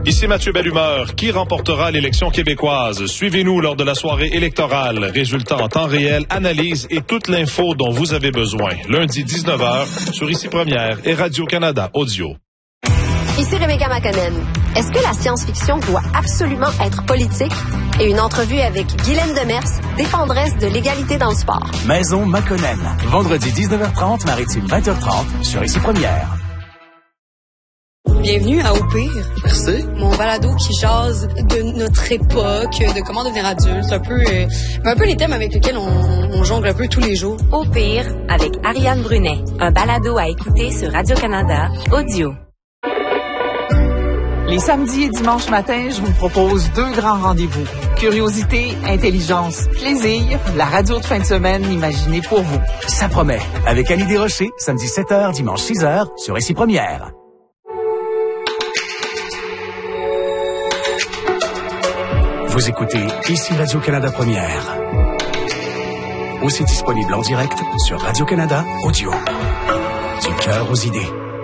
Ici Mathieu Bellumeur. Qui remportera l'élection québécoise? Suivez-nous lors de la soirée électorale. Résultats en temps réel, analyse et toute l'info dont vous avez besoin. Lundi 19h sur Ici Première et Radio-Canada Audio. Ici Rebecca McConnell. Est-ce que la science-fiction doit absolument être politique? Et une entrevue avec Guylaine Demers, défendresse de l'égalité dans le sport. Maison McConnell. Vendredi 19h30, maritime 20h30 sur Ici Première. Bienvenue à Au Pire. Merci. Mon balado qui jase de notre époque, de comment devenir adulte, un peu les thèmes avec lesquels on jongle un peu tous les jours. Au Pire, avec Ariane Brunet. Un balado à écouter sur Radio-Canada Audio. Les samedis et dimanches matins, je vous propose 2 grands rendez-vous. Curiosité, intelligence, plaisir, la radio de fin de semaine imaginée pour vous. Ça promet. Avec Annie Desrochers, samedi 7h, dimanche 6h, sur Ici Première. Vous écoutez Ici Radio-Canada Première. Aussi disponible en direct sur Radio-Canada Audio. Du cœur aux idées.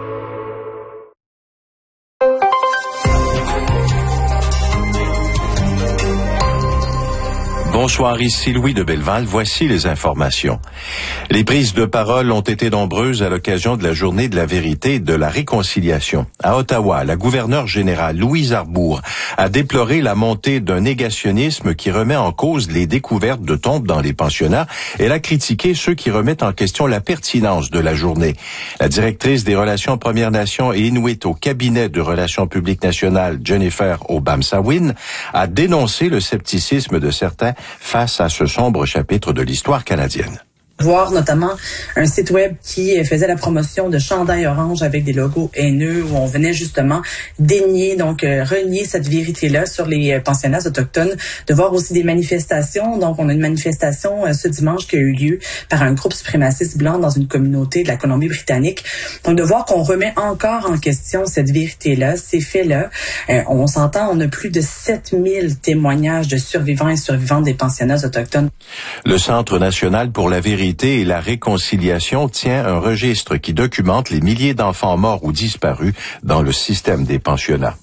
Bonsoir, ici Louis de Belleval. Voici les informations. Les prises de parole ont été nombreuses à l'occasion de la journée de la vérité et de la réconciliation. À Ottawa, la gouverneure générale Louise Arbour a déploré la montée d'un négationnisme qui remet en cause les découvertes de tombes dans les pensionnats. Elle a critiqué ceux qui remettent en question la pertinence de la journée. La directrice des relations Premières Nations et Inuit au cabinet de relations publiques nationales, Jennifer Obamsawin, a dénoncé le scepticisme de certains face à ce sombre chapitre de l'histoire canadienne. Voir notamment un site web qui faisait la promotion de chandails orange avec des logos haineux où on venait justement renier cette vérité-là sur les pensionnats autochtones. De voir aussi des manifestations. Donc, on a une manifestation ce dimanche qui a eu lieu par un groupe suprémaciste blanc dans une communauté de la Colombie-Britannique. Donc, de voir qu'on remet encore en question cette vérité-là, ces faits-là. On s'entend, on a plus de 7000 témoignages de survivants et survivantes des pensionnats autochtones. Le Centre national pour la vérité et la réconciliation tient un registre qui documente les milliers d'enfants morts ou disparus dans le système des pensionnats.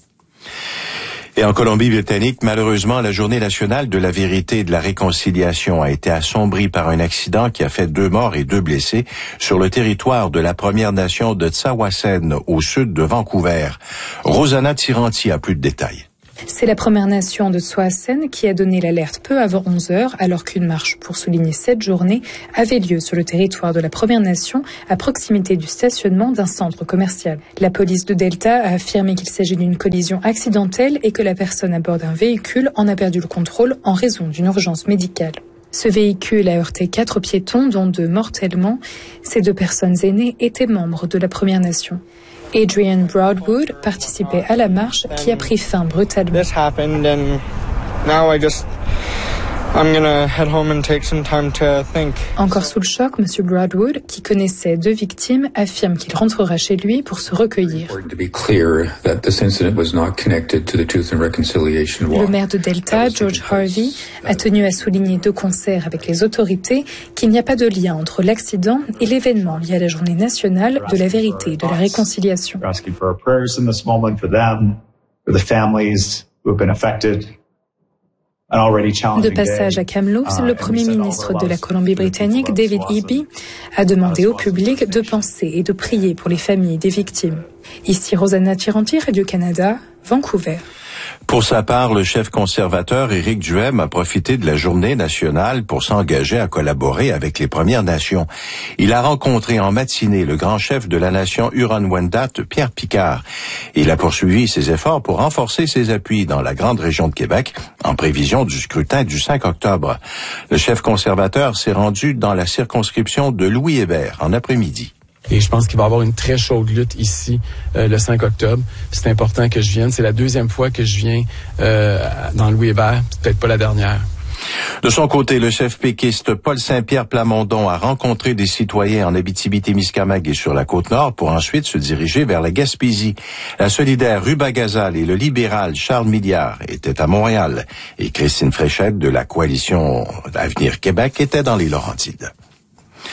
Et en Colombie-Britannique, malheureusement, la journée nationale de la vérité et de la réconciliation a été assombrie par un accident qui a fait 2 morts et 2 blessés sur le territoire de la Première Nation de Tsawwassen, au sud de Vancouver. Rosanna Tiranti a plus de détails. C'est la Première Nation de Tsawwassen qui a donné l'alerte peu avant 11 heures, alors qu'une marche pour souligner cette journée avait lieu sur le territoire de la Première Nation, à proximité du stationnement d'un centre commercial. La police de Delta a affirmé qu'il s'agit d'une collision accidentelle et que la personne à bord d'un véhicule en a perdu le contrôle en raison d'une urgence médicale. Ce véhicule a heurté 4 piétons, dont 2 mortellement. Ces 2 personnes aînées étaient membres de la Première Nation. Adrian Broadwood participait à la marche qui a pris fin brutalement. Encore sous le choc, M. Broadwood, qui connaissait 2 victimes, affirme qu'il rentrera chez lui pour se recueillir. Le maire de Delta, George Harvey, a tenu à souligner de concert avec les autorités qu'il n'y a pas de lien entre l'accident et l'événement lié à la journée nationale de la vérité et de la réconciliation. De passage à Kamloops, le Premier ministre de la Colombie-Britannique, David Eby, a demandé au public de penser et de prier pour les familles des victimes. Ici Rosanna Tiranti, Radio-Canada, Vancouver. Pour sa part, le chef conservateur Éric Duhem a profité de la journée nationale pour s'engager à collaborer avec les Premières Nations. Il a rencontré en matinée le grand chef de la nation Huron-Wendat, Pierre Picard. Il a poursuivi ses efforts pour renforcer ses appuis dans la grande région de Québec en prévision du scrutin du 5 octobre. Le chef conservateur s'est rendu dans la circonscription de Louis-Hébert en après-midi. Et je pense qu'il va y avoir une très chaude lutte ici le 5 octobre. C'est important que je vienne. C'est la 2e fois que je viens dans Louis-Hébert. C'est peut-être pas la dernière. De son côté, le chef péquiste Paul Saint-Pierre Plamondon a rencontré des citoyens en Abitibi-Témiscamingue et sur la Côte-Nord pour ensuite se diriger vers la Gaspésie. La solidaire Ruba Gazal et le libéral Charles Milliard étaient à Montréal et Christine Fréchette de la coalition Avenir Québec était dans les Laurentides.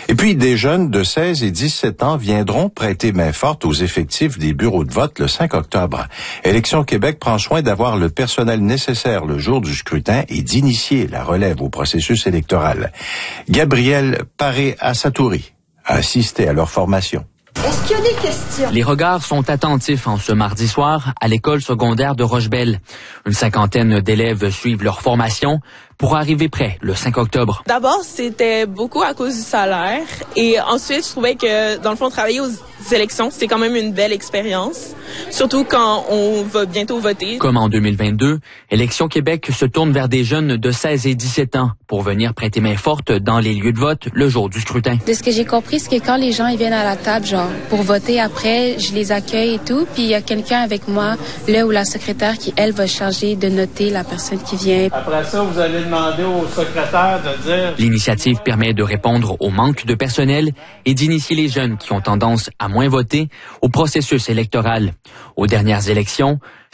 Et puis, des jeunes de 16 et 17 ans viendront prêter main forte aux effectifs des bureaux de vote le 5 octobre. Élections Québec prend soin d'avoir le personnel nécessaire le jour du scrutin et d'initier la relève au processus électoral. Gabriel Paré-Assatouri a assisté à leur formation. Est-ce qu'il y a des questions? Les regards sont attentifs en ce mardi soir à l'école secondaire de Rochebelle. Une cinquantaine d'élèves suivent leur formation pour arriver prêts le 5 octobre. D'abord, c'était beaucoup à cause du salaire. Et ensuite, je trouvais que, dans le fond, travailler aux élections, c'est quand même une belle expérience. Surtout quand on va bientôt voter. Comme en 2022, Élections Québec se tourne vers des jeunes de 16 et 17 ans pour venir prêter main forte dans les lieux de vote le jour du scrutin. De ce que j'ai compris, c'est que quand les gens ils viennent à la table, genre, pour voter après, je les accueille et tout, puis il y a quelqu'un avec moi, le ou la secrétaire, qui, elle, va charger de noter la personne qui vient. Après ça, vous allez demander au secrétaire de dire... L'initiative permet de répondre au manque de personnel et d'initier les jeunes qui ont tendance à moins voter au processus électoral. Aux dernières élections,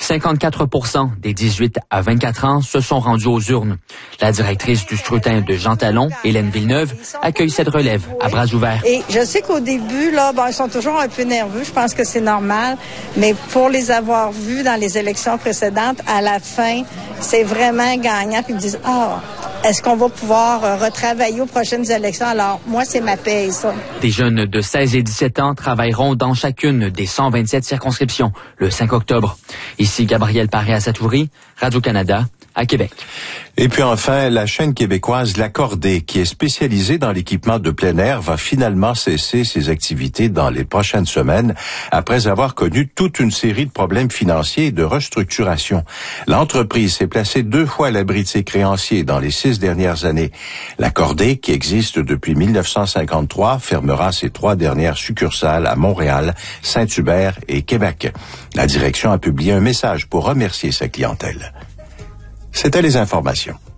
54% des 18 à 24 ans se sont rendus aux urnes. La directrice du scrutin de Jean Talon, Hélène Villeneuve, accueille cette relève à bras ouverts. Et je sais qu'au début, là, ils sont toujours un peu nerveux. Je pense que c'est normal. Mais pour les avoir vus dans les élections précédentes, à la fin, c'est vraiment gagnant. Puis ils me disent, est-ce qu'on va pouvoir retravailler aux prochaines élections? Alors, moi, c'est ma paye, ça. Des jeunes de 16 et 17 ans travailleront dans chacune des 127 circonscriptions le 5 octobre. Ici Gabriel Paré-Assatouri, Radio-Canada, à Québec. Et puis enfin, la chaîne québécoise L'Accordé, qui est spécialisée dans l'équipement de plein air, va finalement cesser ses activités dans les prochaines semaines, après avoir connu toute une série de problèmes financiers et de restructuration. L'entreprise s'est placée 2 fois à l'abri de ses créanciers dans les 6 dernières années. L'Accordé, qui existe depuis 1953, fermera ses 3 dernières succursales à Montréal, Saint-Hubert et Québec. La direction a publié un message pour remercier sa clientèle. C'était les informations.